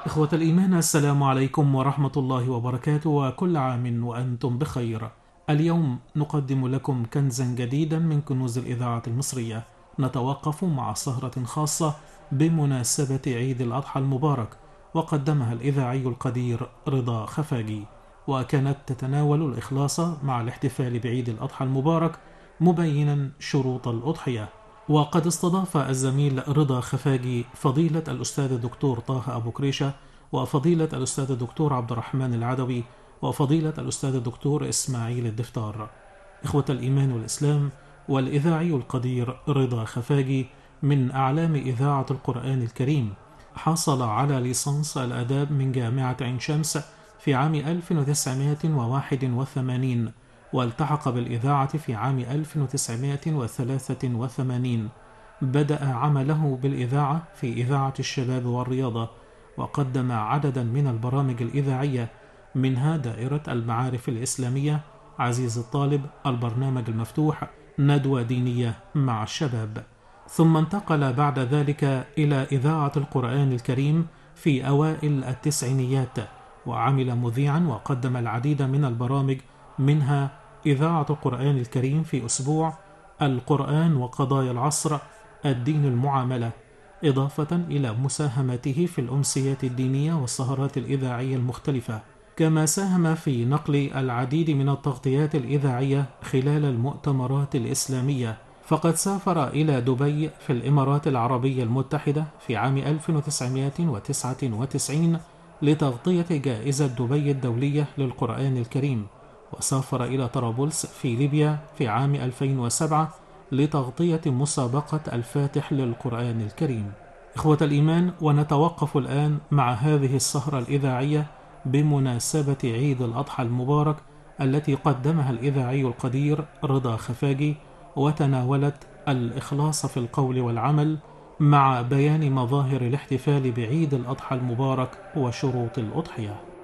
إخوة الإيمان، السلام عليكم ورحمة الله وبركاته، وكل عام وأنتم بخير. اليوم نقدم لكم كنزا جديدا من كنوز الإذاعة المصرية. نتوقف مع سهرة خاصة بمناسبة عيد الأضحى المبارك، وقدمها الإذاعي القدير رضا خفاجي، وكانت تتناول الإخلاص مع الاحتفال بعيد الأضحى المبارك، مبينا شروط الأضحية. وقد استضاف الزميل رضا خفاجي فضيلة الأستاذ الدكتور طه أبو كريشة، وفضيلة الأستاذ الدكتور عبد الرحمن العدوي، وفضيلة الأستاذ الدكتور إسماعيل الدفتار. إخوة الإيمان والإسلام، والإذاعي القدير رضا خفاجي من أعلام إذاعة القرآن الكريم، حصل على ليسانس الآداب من جامعة عين شمس في عام 1981، والتحق بالإذاعة في عام 1983. بدأ عمله بالإذاعة في إذاعة الشباب والرياضة، وقدم عددا من البرامج الإذاعية، منها دائرة المعارف الإسلامية، عزيز الطالب، البرنامج المفتوح، ندوة دينية مع الشباب. ثم انتقل بعد ذلك إلى إذاعة القرآن الكريم في أوائل التسعينيات، وعمل مذيعا وقدم العديد من البرامج، منها إذاعة القرآن الكريم في أسبوع، القرآن وقضايا العصر، الدين المعاملة، إضافة إلى مساهمته في الأمسيات الدينية والسهرات الإذاعية المختلفة. كما ساهم في نقل العديد من التغطيات الإذاعية خلال المؤتمرات الإسلامية، فقد سافر إلى دبي في الإمارات العربية المتحدة في عام 1999 لتغطية جائزة دبي الدولية للقرآن الكريم، وسافر إلى طرابلس في ليبيا في عام 2007 لتغطية مسابقة الفاتح للقرآن الكريم. إخوة الإيمان، ونتوقف الآن مع هذه السهرة الإذاعية بمناسبة عيد الأضحى المبارك التي قدمها الإذاعي القدير رضا خفاجي، وتناولت الإخلاص في القول والعمل مع بيان مظاهر الاحتفال بعيد الأضحى المبارك وشروط الأضحية.